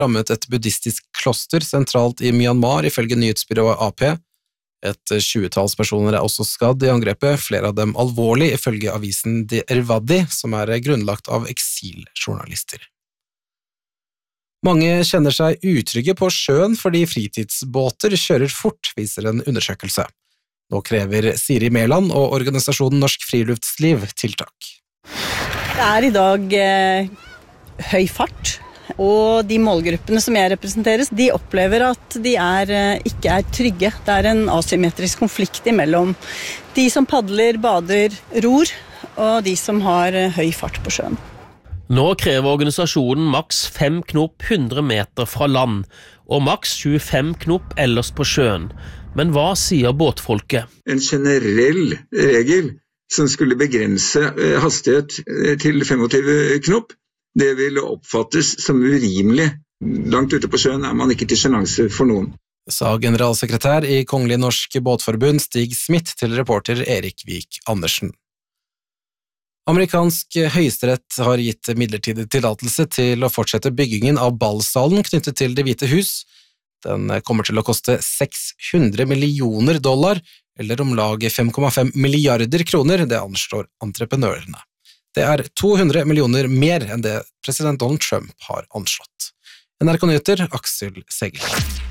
rammet et buddhistisk kloster sentralt i Myanmar, ifølge nyhetsbyrået AP. Et 20-talls personer også skadd i angrepet, flere av dem alvorlig, ifølge avisen The Irrawaddy, som grunnlagt av eksiljournalister. Mange kjenner seg utrygge på sjøen fordi fritidsbåter kjører fort, viser en undersøkelse. Nå krever Siri Mæland og organisasjonen Norsk Friluftsliv tiltak. Det i dag høy fart, og de målgruppene som jeg representerer, de opplever at de ikke trygge. Det en asymmetrisk konflikt mellom de som padler, bader, ror, og de som har høy fart på sjøen. Nå krever organisasjonen maks 5 knop 100 meter fra land, og maks 25 knop ellers på sjøen. Men hva sier båtfolket? En generell regel som skulle begrense hastighet til 25 knop, det vil oppfattes som urimelig. Langt ute på sjøen man ikke til sjenanse for noen. Sa generalsekretær i Kongelig Norsk Båtforbund Stig Smith til reporter Erik Vik Andersen. Amerikansk høyesterett har gitt midlertidig tillatelse til å fortsette byggingen av ballsalen knyttet til Det hvite hus. Den kommer til å koste $600 millioner, eller om lag 5,5 milliarder kroner, det anslår entreprenørene. Det 200 millioner mer enn det president Donald Trump har anslått. NRK Nyheter, Aksel Segel.